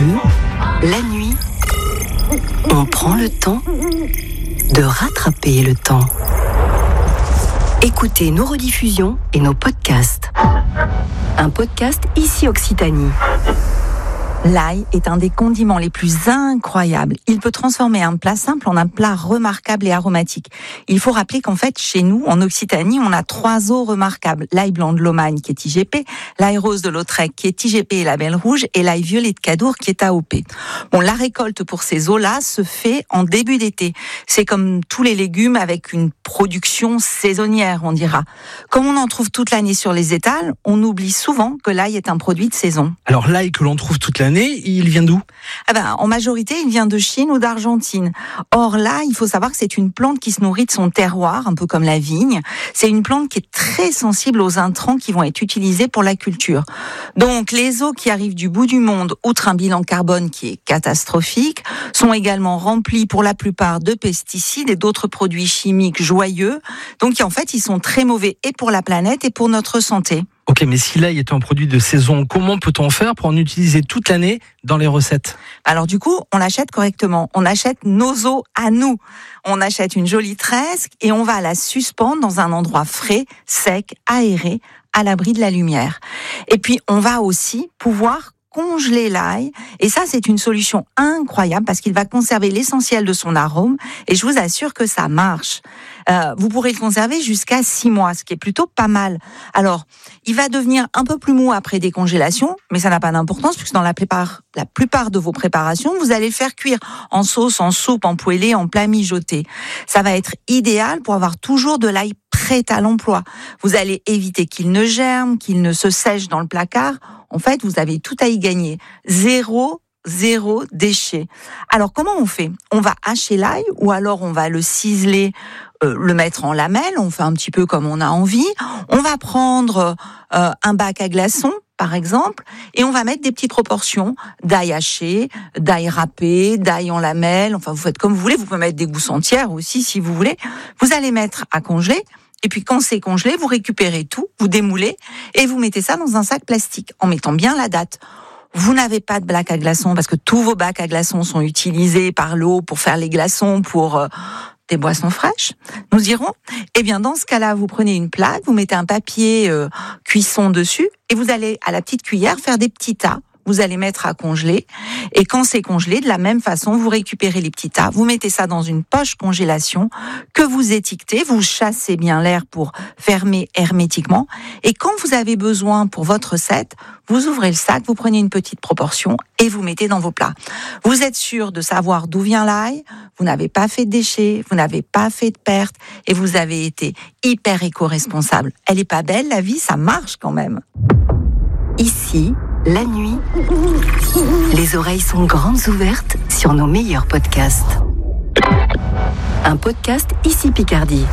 La nuit, on prend le temps de rattraper le temps. Écoutez nos rediffusions et nos podcasts. Un podcast ici Occitanie. L'ail est un des condiments les plus incroyables. Il peut transformer un plat simple en un plat remarquable et aromatique. Il faut rappeler qu'en fait, chez nous, en Occitanie, on a 3 eaux remarquables. L'ail blanc de Lomagne, qui est IGP, l'ail rose de Lautrec, qui est IGP et label rouge, et l'ail violet de Cadour, qui est AOP. Bon, la récolte pour ces eaux-là se fait en début d'été. C'est comme tous les légumes avec une production saisonnière, on dira. Comme on en trouve toute l'année sur les étals, on oublie souvent que l'ail est un produit de saison. Alors l'ail que l'on trouve toute l'année, il vient d'où ? En majorité, il vient de Chine ou d'Argentine. Or là, il faut savoir que c'est une plante qui se nourrit de son terroir, un peu comme la vigne. C'est une plante qui est très sensible aux intrants qui vont être utilisés pour la culture. Donc, les eaux qui arrivent du bout du monde, outre un bilan carbone qui est catastrophique, sont également remplies pour la plupart de pesticides et d'autres produits chimiques joyeux. Donc, en fait, ils sont très mauvais et pour la planète et pour notre santé. Ok, mais si l'ail est un produit de saison, comment peut-on faire pour en utiliser toute l'année dans les recettes ? Alors du coup, on l'achète correctement. On achète nos eaux à nous. On achète une jolie tresse et on va la suspendre dans un endroit frais, sec, aéré, à l'abri de la lumière. Et puis, on va aussi pouvoir congeler l'ail. Et ça, c'est une solution incroyable parce qu'il va conserver l'essentiel de son arôme. Et je vous assure que ça marche. Vous pourrez le conserver jusqu'à 6 mois, ce qui est plutôt pas mal. Alors, il va devenir un peu plus mou après décongélation, mais ça n'a pas d'importance puisque dans la plupart de vos préparations, vous allez le faire cuire en sauce, en soupe, en poêlée, en plat mijoté. Ça va être idéal pour avoir toujours de l'ail prêt à l'emploi. Vous allez éviter qu'il ne germe, qu'il ne se sèche dans le placard. En fait, vous avez tout à y gagner. Zéro déchet. Alors, comment on fait ? On va hacher l'ail ou alors on va le ciseler, le mettre en lamelles, on fait un petit peu comme on a envie. On va prendre un bac à glaçons, par exemple, et on va mettre des petites proportions d'ail haché, d'ail râpé, d'ail en lamelles. Enfin, vous faites comme vous voulez. Vous pouvez mettre des gousses entières aussi, si vous voulez. Vous allez mettre à congeler. Et puis quand c'est congelé, vous récupérez tout, vous démoulez et vous mettez ça dans un sac plastique en mettant bien la date. Vous n'avez pas de bac à glaçons parce que tous vos bacs à glaçons sont utilisés par l'eau pour faire les glaçons pour des boissons fraîches, nous dirons. Eh bien, dans ce cas-là, vous prenez une plaque, vous mettez un papier cuisson dessus et vous allez à la petite cuillère faire des petits tas. Vous allez mettre à congeler et quand c'est congelé, de la même façon, vous récupérez les petits tas, vous mettez ça dans une poche congélation que vous étiquetez, vous chassez bien l'air pour fermer hermétiquement et quand vous avez besoin pour votre recette, vous ouvrez le sac, vous prenez une petite proportion et vous mettez dans vos plats. Vous êtes sûr de savoir d'où vient l'ail, vous n'avez pas fait de déchets, vous n'avez pas fait de pertes et vous avez été hyper éco-responsable. Elle est pas belle la vie, ça marche quand même. Ici, la nuit, les oreilles sont grandes ouvertes sur nos meilleurs podcasts. Un podcast ici Picardie.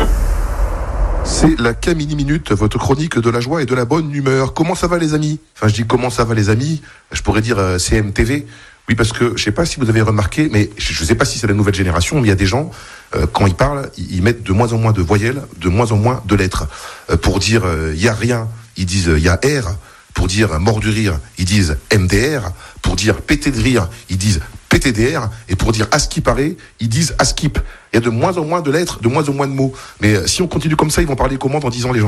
C'est la Camini Minute, votre chronique de la joie et de la bonne humeur. Comment ça va les amis ? Enfin, je dis comment ça va les amis, je pourrais dire CMTV. Oui, parce que je sais pas si vous avez remarqué, mais je sais pas si c'est la nouvelle génération, mais il y a des gens, quand ils parlent, ils mettent de moins en moins de voyelles, de moins en moins de lettres. Pour dire il y a rien, ils disent il y a R. Pour dire mort du rire, ils disent MDR. Pour dire pété de rire, ils disent PTDR. Et pour dire à ce qui paraît, ils disent à skip. Il y a de moins en moins de lettres, de moins en moins de mots. Mais si on continue comme ça, ils vont parler comment dans 10 ans les gens ?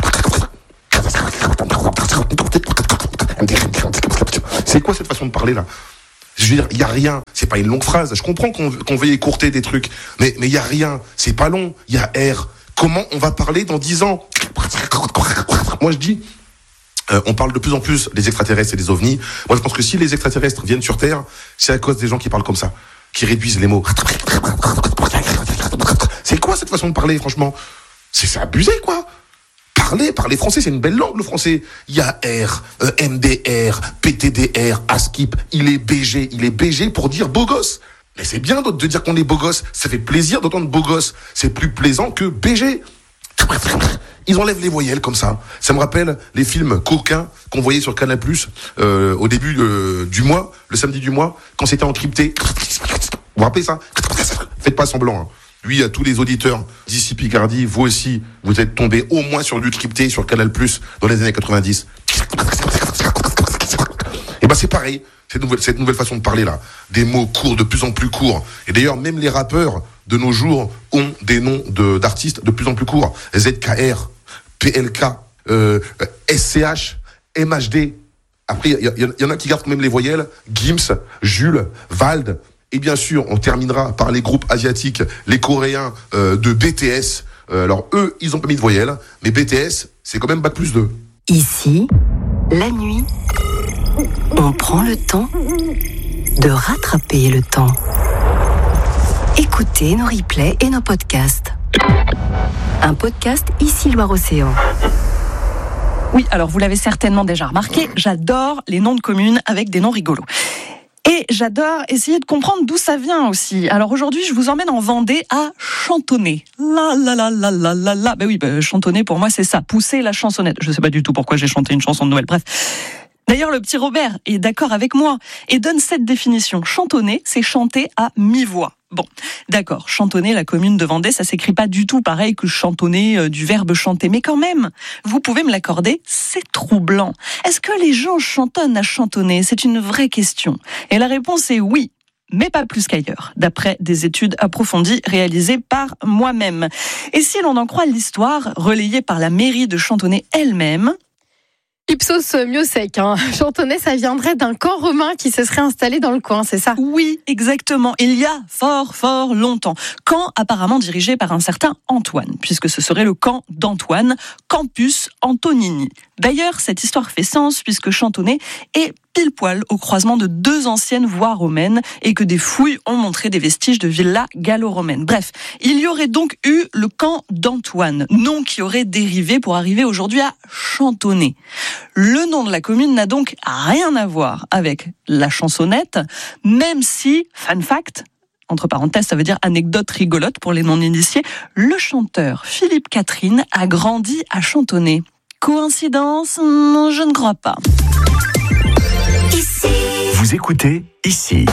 C'est quoi cette façon de parler là ? Je veux dire, il y a rien. C'est pas une longue phrase. Je comprends qu'on veuille écourter des trucs, mais il y a rien. C'est pas long. Il y a R. Comment on va parler dans 10 ans ? Moi je dis. On parle de plus en plus des extraterrestres et des ovnis. Moi, je pense que si les extraterrestres viennent sur Terre, c'est à cause des gens qui parlent comme ça, qui réduisent les mots. C'est quoi cette façon de parler, franchement ? C'est abusé, quoi. Parler français, c'est une belle langue, le français. Il y a R, MDR, PTDR, ASKIP. Il est BG pour dire beau gosse. Mais c'est bien de dire qu'on est beau gosse. Ça fait plaisir d'entendre beau gosse. C'est plus plaisant que BG. Ils enlèvent les voyelles comme ça. Ça me rappelle les films coquins qu'on voyait sur Canal+, au début du mois, le samedi du mois, quand c'était encrypté. Vous vous rappelez ça ? Faites pas semblant. Hein. Lui, à tous les auditeurs d'ici Picardie, vous aussi, vous êtes tombés au moins sur du crypté sur Canal+, dans les années 90. Et c'est pareil, cette nouvelle façon de parler là, des mots courts, de plus en plus courts. Et d'ailleurs, même les rappeurs de nos jours ont des noms d'artistes de plus en plus courts. ZKR, PLK, SCH, MHD. Après, il y en a qui gardent quand même les voyelles. Gims, Jules, Vald. Et bien sûr, on terminera par les groupes asiatiques, les Coréens de BTS. Alors eux, ils ont pas mis de voyelles, mais BTS, c'est quand même Bac+2. Ici, la nuit, on prend le temps de rattraper le temps. Écoutez nos replays et nos podcasts. Un podcast Ici Loire-Océan. Oui, alors vous l'avez certainement déjà remarqué, j'adore les noms de communes avec des noms rigolos. Et j'adore essayer de comprendre d'où ça vient aussi. Alors aujourd'hui, je vous emmène en Vendée à chantonner. Chantonner pour moi c'est ça, pousser la chansonnette. Je sais pas du tout pourquoi j'ai chanté une chanson de Noël, bref. D'ailleurs, le petit Robert est d'accord avec moi et donne cette définition. Chantonner, c'est chanter à mi-voix. Bon, d'accord, chantonner, la commune de Vendée, ça s'écrit pas du tout pareil que chantonner du verbe chanter. Mais quand même, vous pouvez me l'accorder, c'est troublant. Est-ce que les gens chantonnent à chantonner ? C'est une vraie question. Et la réponse est oui. Mais pas plus qu'ailleurs, d'après des études approfondies réalisées par moi-même. Et si l'on en croit l'histoire, relayée par la mairie de Chantonnay elle-même, Ipsos Miossec, Chantonnay, ça viendrait d'un camp romain qui se serait installé dans le coin, c'est ça ? Oui, exactement. Il y a fort longtemps. Camp apparemment dirigé par un certain Antoine, puisque ce serait le camp d'Antoine, Campus Antonini. D'ailleurs, cette histoire fait sens puisque Chantonnay est pile poil au croisement de deux anciennes voies romaines et que des fouilles ont montré des vestiges de villas gallo-romaines. Bref, il y aurait donc eu le camp d'Antoine, nom qui aurait dérivé pour arriver aujourd'hui à Chantonnay. Le nom de la commune n'a donc rien à voir avec la chansonnette, même si, fun fact, entre parenthèses, ça veut dire anecdote rigolote pour les non-initiés, le chanteur Philippe Catherine a grandi à Chantonnay. Coïncidence ? Je ne crois pas. Vous écoutez Ici.